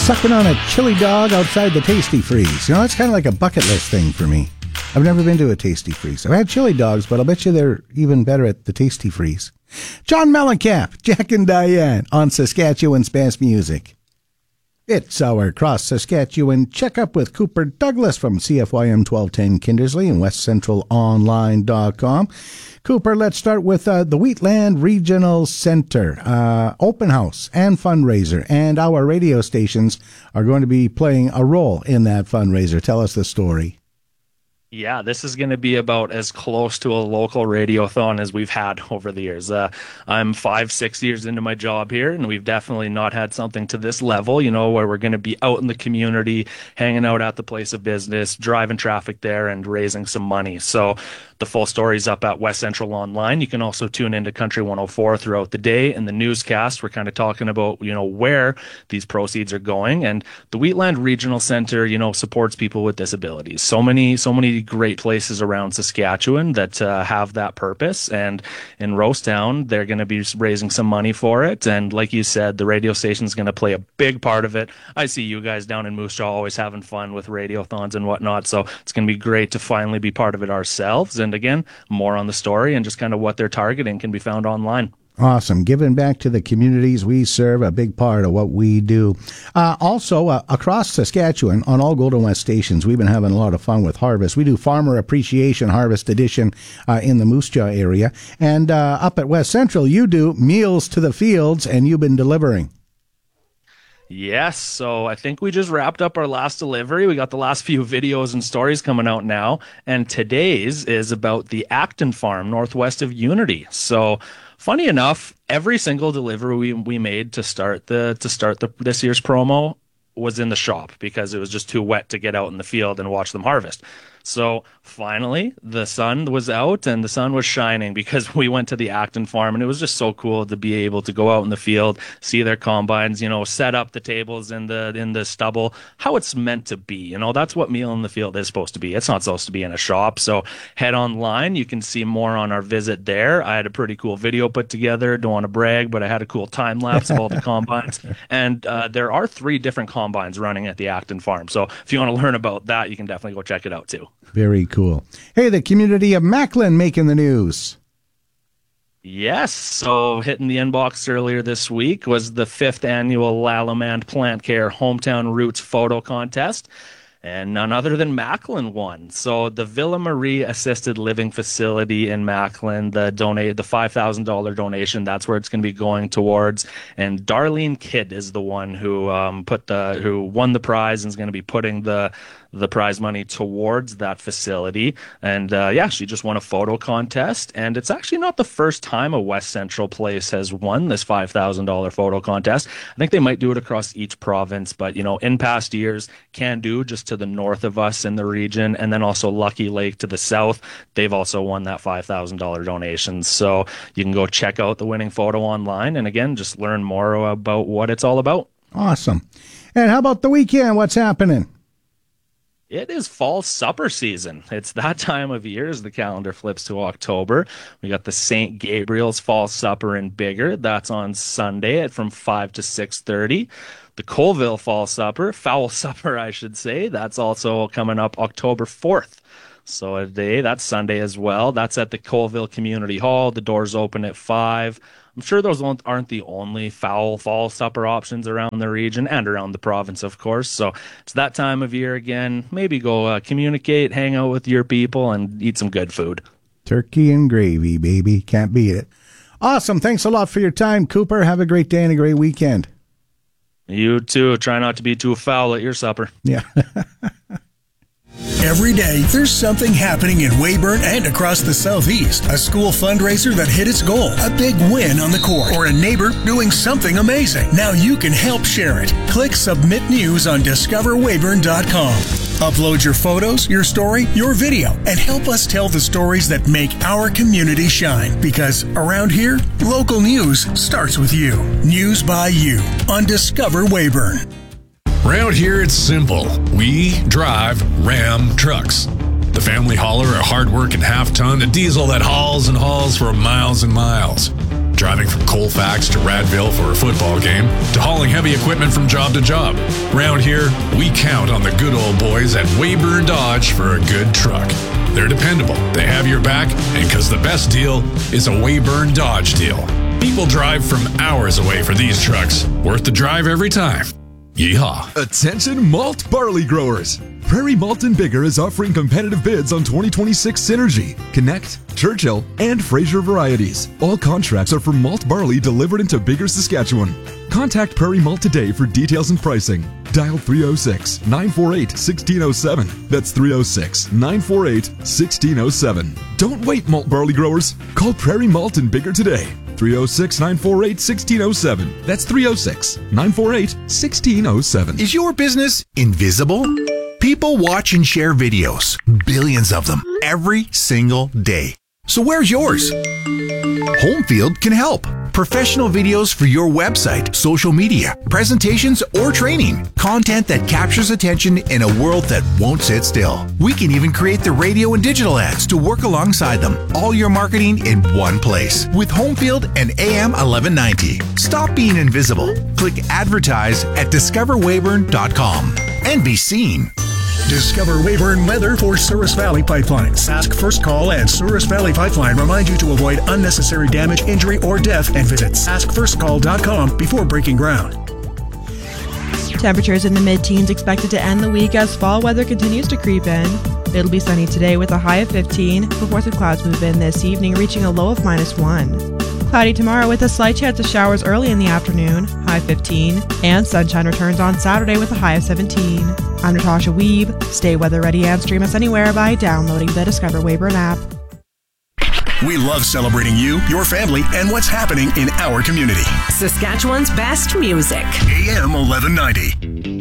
sucking on a chili dog outside the Tasty Freeze. You know, that's kind of like a bucket list thing for me. I've never been to a Tasty Freeze. I've had chili dogs, but I'll bet you they're even better at the Tasty Freeze. John Mellencamp, Jack and Diane on Saskatchewan's best music. It's our Cross Saskatchewan checkup with Cooper Douglas from CFYM 1210 Kindersley and WestCentralOnline.com. Cooper, let's start with the Wheatland Regional Center. Open house and fundraiser, and our radio stations are going to be playing a role in that fundraiser. Tell us the story. Yeah, this is going to be about as close to a local radiothon as we've had over the years. I'm 5-6 years into my job here, and we've definitely not had something to this level, you know, where we're going to be out in the community, hanging out at the place of business, driving traffic there, and raising some money. So the full story is up at West Central Online. You can also tune into Country 104 throughout the day. In the newscast, we're kind of talking about, you know, where these proceeds are going. And the Wheatland Regional Center, you know, supports people with disabilities. So many great places around Saskatchewan that have that purpose. And in Rosetown, they're going to be raising some money for it. And like you said, the radio station is going to play a big part of it. I see you guys down in Moose Jaw always having fun with radiothons and whatnot. So it's going to be great to finally be part of it ourselves. And again, more on the story and just kind of what they're targeting can be found online. Awesome. Giving back to the communities we serve, a big part of what we do. Also, across Saskatchewan, on all Golden West stations, we've been having a lot of fun with Harvest. We do Farmer Appreciation Harvest Edition in the Moose Jaw area. And up at West Central, you do Meals to the Fields, and you've been delivering. Yes, so I think we just wrapped up our last delivery. We got the last few videos and stories coming out now, and today's is about the Acton Farm, northwest of Unity. So, funny enough, every single delivery we made to start this year's promo was in the shop because it was just too wet to get out in the field and watch them harvest. So finally, the sun was out and the sun was shining because we went to the Acton Farm, and it was just so cool to be able to go out in the field, see their combines, you know, set up the tables in the stubble, how it's meant to be. You know, that's what Meal in the Field is supposed to be. It's not supposed to be in a shop. So head online. You can see more on our visit there. I had a pretty cool video put together. Don't want to brag, but I had a cool time lapse of all the combines. And there are 3 different combines running at the Acton Farm. So if you want to learn about that, you can definitely go check it out too. Very cool. Hey, the community of Macklin making the news. Yes, so hitting the inbox earlier this week was the 5th annual Lallemand Plant Care Hometown Roots Photo Contest. And none other than Macklin won. So the Villa Marie Assisted Living Facility in Macklin, the $5,000 donation, that's where it's going to be going towards. And Darlene Kidd is the one who won the prize and is going to be putting the prize money towards that facility. And she just won a photo contest. And it's actually not the first time a West Central place has won this $5,000 photo contest. I think they might do it across each province, but, you know, in past years, Can Do just to the north of us in the region, and then also Lucky Lake to the south, they've also won that $5,000 donation. So you can go check out the winning photo online, and again, just learn more about what it's all about. Awesome. And how about the weekend? What's happening? It is fall supper season. It's that time of year as the calendar flips to October. We got the St. Gabriel's Fall Supper in Biggar. That's on Sunday from 5 to 6:30. The Colville Fall Supper, Fowl Supper, I should say, that's also coming up October 4th. So that's Sunday as well. That's at the Colville Community Hall. The doors open at 5. I'm sure those aren't the only fowl fall supper options around the region and around the province, of course. So it's that time of year again. Maybe go communicate, hang out with your people, and eat some good food. Turkey and gravy, baby. Can't beat it. Awesome. Thanks a lot for your time, Cooper. Have a great day and a great weekend. You too. Try not to be too foul at your supper. Yeah. Every day, there's something happening in Weyburn and across the Southeast. A school fundraiser that hit its goal, a big win on the court, or a neighbor doing something amazing. Now you can help share it. Click Submit News on DiscoverWeyburn.com. Upload your photos, your story, your video, and help us tell the stories that make our community shine. Because around here, local news starts with you. News by you on Discover Weyburn. Around here, it's simple. We drive Ram trucks. The family hauler, a hard-working half-ton, a diesel that hauls and hauls for miles and miles. driving from Colfax to Radville for a football game, to hauling heavy equipment from job to job. Round here, we count on the good old boys at Weyburn Dodge for a good truck. They're dependable, they have your back, and because the best deal is a Weyburn Dodge deal. People drive from hours away for these trucks. Worth the drive every time. Yeehaw. Attention malt barley growers. Prairie Malt and Bigger is offering competitive bids on 2026 Synergy, Connect, Churchill, and Fraser varieties. All contracts are for malt barley delivered into Bigger, Saskatchewan. Contact Prairie Malt today for details and pricing. Dial 306-948-1607. That's 306-948-1607. Don't wait, malt barley growers. Call Prairie Malt and Bigger today. 306-948-1607. That's 306-948-1607. Is your business invisible? People watch and share videos, billions of them, every single day. So where's yours? Homefield can help. Professional videos for your website, social media, presentations, or training. Content that captures attention in a world that won't sit still. We can even create the radio and digital ads to work alongside them. All your marketing in one place with Homefield and AM 1190. Stop being invisible. Click advertise at discoverweyburn.com and be seen. Discover Weyburn weather for Souris Valley Pipeline. Sask First Call and Souris Valley Pipeline remind you to avoid unnecessary damage, injury, or death and visit saskfirstcall.com before breaking ground. Temperatures in the mid-teens expected to end the week as fall weather continues to creep in. It'll be sunny today with a high of 15 before some clouds move in this evening, reaching a low of -1. Cloudy tomorrow with a slight chance of showers early in the afternoon, high 15, and sunshine returns on Saturday with a high of 17. I'm Natasha Weeb. Stay weather ready and stream us anywhere by downloading the Discover Weyburn app. We love celebrating you, your family, and what's happening in our community. Saskatchewan's best music. AM 1190.